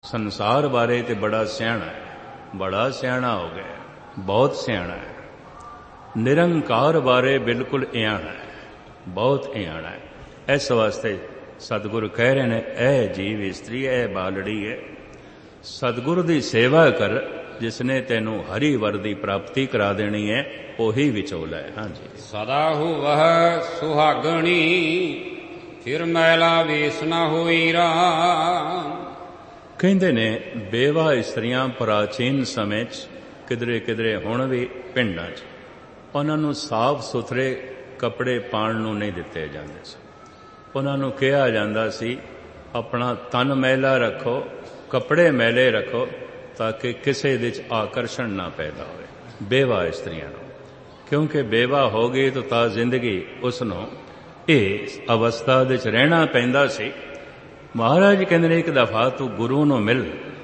ਸੰਸਾਰ ਬਾਰੇ ਤੇ ਬੜਾ ਸਿਆਣਾ ਹੈ, ਬੜਾ ਸਿਆਣਾ ਹੋ ਗਿਆ, ਬਹੁਤ ਸਿਆਣਾ ਹੈ। ਨਿਰੰਕਾਰ ਬਾਰੇ ਬਿਲਕੁਲ ਇਆਣਾ ਹੈ, ਬਹੁਤ ਇਆਣਾ ਹੈ। ਇਸ ਵਾਸਤੇ ਸਤਿਗੁਰੂ ਕਹਿ ਰਹੇ ਨੇ, ਇਹ ਜੀਵ ਇਸਤਰੀ, ਇਹ ਬਾਲੜੀ ਹੈ, ਸਤਿਗੁਰੂ ਦੀ ਸੇਵਾ ਕਰ, ਜਿਸਨੇ ਤੈਨੂੰ ਹਰੀ ਵਰ ਦੀ ਪ੍ਰਾਪਤੀ ਕਰਾ ਦੇਣੀ ਹੈ, ਉਹੀ ਵਿਚੋਲਾ ਹੈ। ਹਾਂਜੀ। ਸਦਾ ਹੋਵਹ ਸੁਹਾਗਣੀ, ਫਿਰ ਮੈਲਾ ਵੇਸ ਨਾ ਹੋਈ ਰਾਮ। ਕਹਿੰਦੇ ਨੇ ਬੇਵਾ ਇਸਤਰੀਆਂ ਪ੍ਰਾਚੀਨ ਸਮੇਂ 'ਚ ਕਿਧਰੇ ਕਿਧਰੇ ਹੁਣ ਵੀ ਪਿੰਡਾਂ 'ਚ ਉਹਨਾਂ ਨੂੰ ਸਾਫ਼ ਸੁਥਰੇ ਕੱਪੜੇ ਪਾਉਣ ਨੂੰ ਨਹੀਂ ਦਿੱਤੇ ਜਾਂਦੇ ਸੀ। ਉਹਨਾਂ ਨੂੰ ਕਿਹਾ ਜਾਂਦਾ ਸੀ ਆਪਣਾ ਤਨ ਮੈਲਾ ਰੱਖੋ, ਕੱਪੜੇ ਮੈਲੇ ਰੱਖੋ, ਤਾਂ ਕਿ ਕਿਸੇ ਦੇ 'ਚ ਆਕਰਸ਼ਣ ਨਾ ਪੈਦਾ ਹੋਵੇ ਬੇਵਾ ਇਸਤਰੀਆਂ ਨੂੰ। ਕਿਉਂਕਿ ਬੇਵਾ ਹੋ ਗਈ ਤਾਂ ਜ਼ਿੰਦਗੀ ਉਸ ਨੂੰ ਇਸ ਅਵਸਥਾ ਦੇ 'ਚ ਰਹਿਣਾ ਪੈਂਦਾ ਸੀ। ਮਹਾਰਾਜ ਕਹਿੰਦੇ ਨੇ ਇੱਕ ਦਫਾ ਤੂੰ ਗੁਰੂ ਨੂੰ ਮਿਲ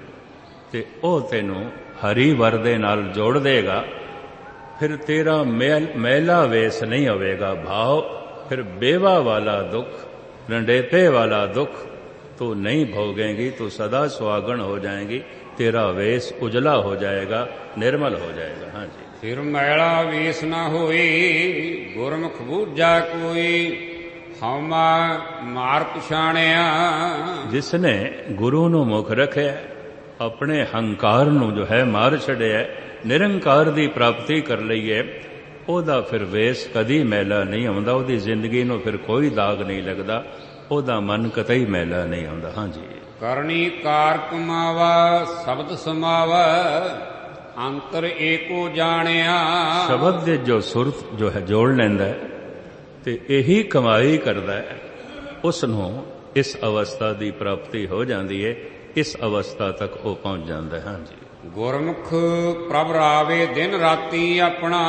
ਤੇ ਉਹ ਤੈਨੂੰ ਹਰੀ ਵਰ ਦੇ ਨਾਲ ਜੋੜ ਦੇਗਾ, ਫਿਰ ਤੇਰਾ ਮੈਲਾ ਵੇਸ ਨਹੀਂ ਹੋਵੇਗਾ ਭਾਵ, ਫਿਰ ਬੇਵਾ ਵਾਲਾ ਦੁੱਖ, ਰੰਡੇਪੇ ਵਾਲਾ ਦੁੱਖ ਤੂੰ ਨਹੀਂ ਭੋਗेंगी, ਤੂੰ ਸਦਾ ਸੁਹਾਗਣ ਹੋ ਜਾਏਗੀ, तेरा वेश उजला हो जाएगा, निर्मल हो जाएगा। हाँ जी। फिर मैला वेश न होई, गुरमुख बूझा कोई, हौमा मार पछाणिया। जिसने गुरु ਨੂੰ ਮੁਖ ਰੱਖਿਆ, ਆਪਣੇ ਹੰਕਾਰ ਨੂੰ ਜੋ ਹੈ ਮਾਰ ਛੱਡਿਆ, ਨਿਰੰਕਾਰ ਦੀ ਪ੍ਰਾਪਤੀ ਕਰ ਲਈ ਹੈ, ਉਹਦਾ ਫਿਰ ਵੇਸ ਕਦੀ ਮੈਲਾ ਨਹੀਂ ਆਉਂਦਾ, ਉਹਦੀ ਜ਼ਿੰਦਗੀ ਨੂੰ ਫਿਰ ਕੋਈ ਦਾਗ ਨਹੀਂ ਲੱਗਦਾ, ਉਹਦਾ ਮਨ ਕਤਈ ਮੈਲਾ ਨਹੀਂ ਆਉਂਦਾ। ਹਾਂਜੀ। ਕਰਨੀ ਕਾਰ ਕਮਾਵਾ, ਸ਼ਬਦ ਸਮਾਵਾ, ਅੰਤਰ ਏਕੋ ਜਾਣਿਆ। ਸ਼ਬਦ ਦੇ ਜੋ ਸੁਰਤ ਜੋ ਹੈ ਜੋੜ ਲੈਂਦਾ ਹੈ ਤੇ ਇਹੀ ਕਮਾਈ ਕਰਦਾ ਹੈ, ਉਸ ਨੂੰ ਇਸ ਅਵਸਥਾ ਦੀ ਪ੍ਰਾਪਤੀ ਹੋ ਜਾਂਦੀ ਹੈ, ਇਸ ਅਵਸਥਾ ਤੱਕ ਉਹ ਪਹੁੰਚ ਜਾਂਦਾ ਹੈ। ਹਾਂਜੀ। ਗੁਰਮੁਖ ਪ੍ਰਭ ਰਾਵੇ ਦਿਨ ਰਾਤੀ ਆਪਣਾ,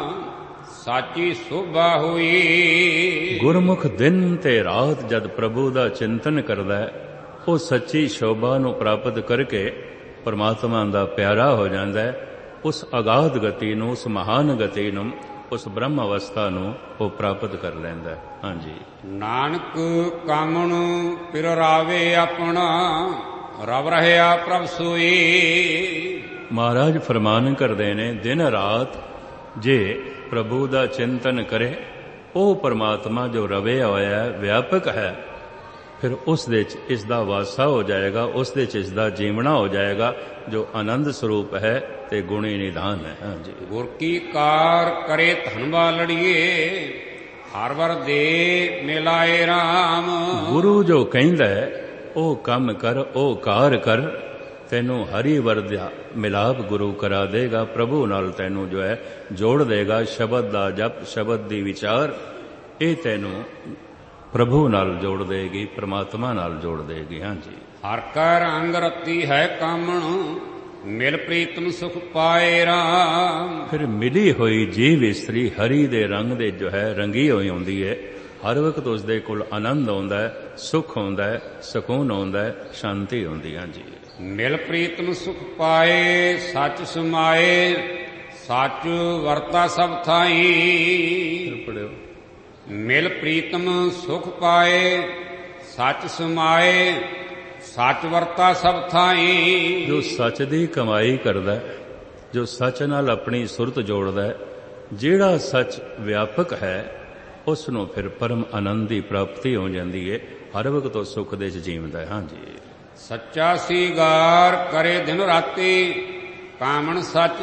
ਸਾਚੀ ਸੋਭਾ ਹੋਈ। ਗੁਰਮੁਖ ਦਿਨ ਤੇ ਰਾਤ ਜਦ ਪ੍ਰਭੂ ਦਾ ਚਿੰਤਨ ਕਰਦਾ ਹੈ, ਉਹ ਸੱਚੀ ਸ਼ੋਭਾ ਨੂੰ ਪ੍ਰਾਪਤ ਕਰਕੇ ਪਰਮਾਤਮਾ ਦਾ ਪਿਆਰਾ ਹੋ ਜਾਂਦਾ ਹੈ। ਉਸ ਅਗਾਧ ਗਤੀ ਨੂੰ, ਉਸ ਮਹਾਨ ਗਤੀ ਨੂੰ, ਉਸ ਬ੍ਰਹਮ ਅਵਸਥਾ ਨੂੰ ਉਹ ਪ੍ਰਾਪਤ ਕਰ ਲੈਂਦਾ ਹੈ। ਹਾਂਜੀ। ਨਾਨਕ ਕਾਮਣ ਪਿਰ ਰਾਵੇ ਆਪਣਾ, ਰਵ ਰਹਿਆ ਪ੍ਰਭ ਸੋਈ। ਮਹਾਰਾਜ ਫਰਮਾਨ ਕਰਦੇ ਨੇ, ਦਿਨ ਰਾਤ ਜੇ ਪ੍ਰਭੂ ਦਾ ਚਿੰਤਨ ਕਰੇ, ਉਹ ਪਰਮਾਤਮਾ ਜੋ ਰਵਿਆ ਹੋਇਆ ਹੈ, ਵਿਆਪਕ ਹੈ, ਫਿਰ ਉਸ ਦੇ 'ਚ ਇਸ ਦਾ ਵਾਸਾ ਹੋ ਜਾਏਗਾ, ਉਸ ਦੇ 'ਚ ਇਸ ਦਾ ਜੀਵਣਾ ਹੋ ਜਾਏਗਾ, ਜੋ ਆਨੰਦ ਸਰੂਪ ਹੈ ਤੇ ਗੁਣੀ ਨਿਧਾਨ ਹੈ। ਹਾਂਜੀ। ਗੁਰ ਕੀ ਕਾਰ ਕਰੇ ਧਨਵਾ ਲੜੀਏ, ਹਰ ਵਰ ਦੇ ਮਿਲਾਏ ਰਾਮ। ਗੁਰੂ ਜੋ ਕਹਿੰਦਾ ਹੈ ਉਹ ਕੰਮ ਕਰ, ਉਹ ਕਾਰ ਕਰ, ਤੈਨੂੰ ਹਰੀ ਵਰ ਦਾ ਮਿਲਾਪ ਗੁਰੂ ਕਰਾ ਦੇਗਾ, ਪ੍ਰਭੂ ਨਾਲ ਤੈਨੂੰ ਜੋ ਹੈ ਜੋੜ ਦੇਗਾ। ਸ਼ਬਦ ਦਾ ਜਪ, ਸ਼ਬਦ ਦੀ ਵਿਚਾਰ, ਇਹ ਤੈਨੂੰ ਪ੍ਰਭੂ ਨਾਲ ਜੋੜ ਦੇਗੀ, ਪ੍ਰਮਾਤਮਾ ਨਾਲ ਜੋੜ ਦੇਗੀ। ਹਾਂਜੀ। ਹਰ ਕਾ ਰੰਗ ਰਤੀ ਹੈ ਕਾਮਣ, ਮਿਲ ਪ੍ਰੀਤਮ ਸੁਖ ਪਾਏ ਰਾਮ। ਫਿਰ ਮਿਲੀ ਹੋਈ ਜੀਵ ਇਸਤਰੀ ਹਰੀ ਦੇ ਰੰਗ ਦੇ ਜੋ ਹੈ ਰੰਗੀ ਹੋਈ ਹੁੰਦੀ ਹੈ, ਹਰ ਵਕਤ ਉਸ ਦੇ ਕੋਲ ਆਨੰਦ ਆਉਂਦਾ ਹੈ, ਸੁਖ ਆਉਂਦਾ ਹੈ, ਸਕੂਨ ਆਉਂਦਾ ਹੈ, ਸ਼ਾਂਤੀ ਹੁੰਦੀ। ਹਾਂਜੀ। ਮਿਲ ਪ੍ਰੀਤਮ ਸੁਖ ਪਾਏ, ਸੱਚ ਸਮਾਏ, ਸੱਚ ਵਰਤਾ ਸਭ ਥਾਈ। ਪੜਿਓ। ਮਿਲ ਪ੍ਰੀਤਮ ਸੁਖ ਪਾਏ, ਸੱਚ ਸਮਾਏ, ਸੱਚ ਵਰਤਾ ਸਭ ਥਾਈ। ਜੋ ਸੱਚ ਦੀ ਕਮਾਈ ਕਰਦਾ, ਜੋ ਸੱਚ ਨਾਲ ਆਪਣੀ ਸੁਰਤ ਜੋੜਦਾ, ਜਿਹੜਾ ਸੱਚ ਵਿਆਪਕ ਹੈ, ਉਸ ਨੂੰ ਫਿਰ ਪਰਮ ਆਨੰਦ ਦੀ ਪ੍ਰਾਪਤੀ ਹੋ ਜਾਂਦੀ ਹੈ, ਹਰ ਵਕਤ ਉਹ ਸੁਖ ਦੇ 'ਚ ਜੀਵਦਾ ਹੈ। ਹਾਂਜੀ। ਸੱਚਾ ਸੀਗਾਰ ਕਰੇ ਦਿਨ ਰਾਤੀ, ਕਾਮਣ ਸੱਚ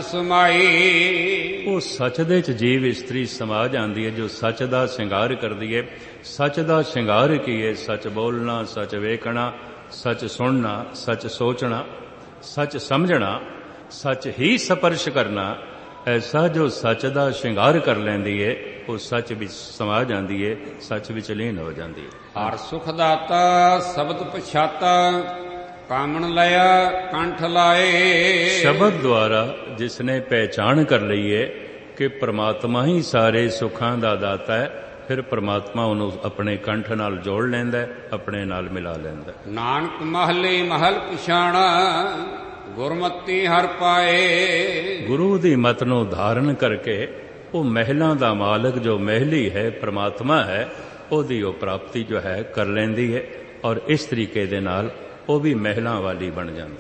ਸਮਾਈ। ਉਹ ਸੱਚ ਦੇ 'ਚ ਜੀਵ ਇਸਤਰੀ ਸਮਾ ਜਾਂਦੀ ਹੈ, ਜੋ ਸੱਚ ਦਾ ਸ਼ਿੰਗਾਰ ਕਰਦੀ ਹੈ। ਸੱਚ ਦਾ ਸ਼ਿੰਗਾਰ ਕੀ ਹੈ? ਸੱਚ ਬੋਲਣਾ, ਸੱਚ ਵੇਖਣਾ, ਸੱਚ ਸੁਣਨਾ, ਸੱਚ ਸੋਚਣਾ, ਸੱਚ ਸਮਝਣਾ, ਸੱਚ ਹੀ ਸਪਰਸ਼ ਕਰਨਾ। ਐਸਾ ਜੋ ਸੱਚ ਦਾ ਸ਼ਿੰਗਾਰ ਕਰ ਲੈਂਦੀ ਹੈ, ਉਹ ਸੱਚ ਵਿੱਚ ਸਮਾ ਜਾਂਦੀ ਹੈ, ਸੱਚ ਵਿੱਚ ਲੀਨ ਹੋ ਜਾਂਦੀ ਹੈ। ਹਰ ਸੁਖ ਦਾਤਾ ਸ਼ਬਦ ਪਛਾਤਾ, ਕਾਮਣ ਲਿਆ ਕੰਠ ਲਾਏ। ਸ਼ਬਦ ਦੁਆਰਾ ਜਿਸਨੇ ਪਹਿਚਾਣ ਕਰ ਲਈ ਹੈ ਕਿ ਪ੍ਰਮਾਤਮਾ ਹੀ ਸਾਰੇ ਸੁੱਖਾਂ ਦਾ ਦਾਤਾ ਹੈ, ਫਿਰ ਪ੍ਰਮਾਤਮਾ ਉਹਨੂੰ ਆਪਣੇ ਕੰਠ ਨਾਲ ਜੋੜ ਲੈਂਦਾ, ਆਪਣੇ ਨਾਲ ਮਿਲਾ ਲੈਂਦਾ। ਨਾਨਕ ਮਹਲੇ ਮਹਲ ਪਛਾਣਾ, ਗੁਰਮਤੀ ਹਰ ਪਾਏ। ਗੁਰੂ ਦੀ ਮਤ ਨੂੰ ਧਾਰਨ ਕਰਕੇ ਉਹ ਮਹਿਲਾਂ ਦਾ ਮਾਲਕ ਜੋ ਮਹਿਲੀ ਹੈ, ਪ੍ਰਮਾਤਮਾ ਹੈ, ਉਹਦੀ ਉਹ ਪ੍ਰਾਪਤੀ ਜੋ ਹੈ ਕਰ ਲੈਂਦੀ ਹੈ, ਔਰ ਇਸ ਤਰੀਕੇ ਦੇ ਨਾਲ ਉਹ ਵੀ ਮਹਿਲਾਂ ਵਾਲੀ ਬਣ ਜਾਂਦੀ।